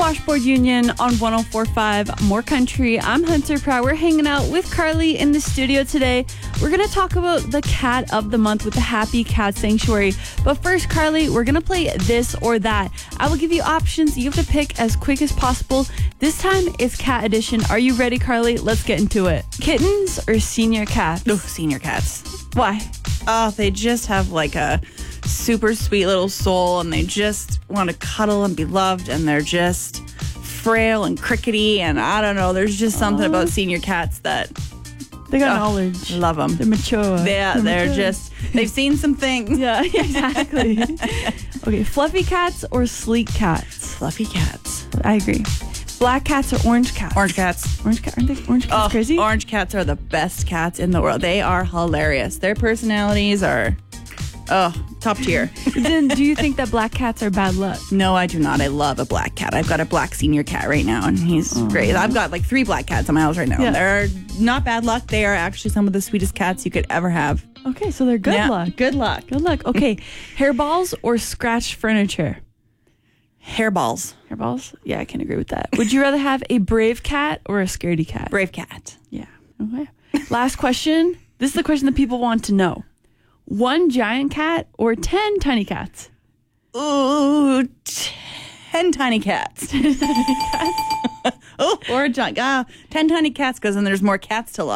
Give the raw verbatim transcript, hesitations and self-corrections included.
Washboard Union on one oh four point five More Country. I'm Hunter Proud. We're hanging out with Carly in the studio today. We're going to talk about the cat of the month with the Happy Cat Sanctuary. But first, Carly, we're going to play this or that. I will give you options. You have to pick as quick as possible. This time, it's cat edition. Are you ready, Carly? Let's get into it. Kittens or senior cats? Oh, senior cats. Why? Oh, they just have like a super sweet little soul, and they just want to cuddle and be loved, and they're just frail and crickety, and I don't know. There's just something Oh. about senior cats that They got oh, knowledge. love them. They're mature. Yeah, They're, they're mature. just, they've seen some things. Yeah, exactly. Okay, fluffy cats or sleek cats? Fluffy cats. I agree. Black cats or orange cats? Orange cats. Orange cat? Aren't they orange cats Oh, crazy? orange cats are the best cats in the world. They are hilarious. Their personalities are, oh, top tier. Then do you think that black cats are bad luck? No, I do not. I love a black cat. I've got a black senior cat right now, and he's great. I've got like three black cats in my house right now. Yeah. They're not bad luck. They are actually some of the sweetest cats you could ever have. Okay, so they're good Yeah, luck. Good luck. Good luck. Okay, hairballs or scratched furniture? Hairballs. Hairballs? Yeah, I can agree with that. Would you rather have a brave cat or a scaredy cat? Brave cat. Yeah. Okay. Last question. This is the question that people want to know. One giant cat or ten tiny cats? Ooh, ten tiny cats. oh, or a giant. Uh, ten tiny cats, because then there's more cats to love.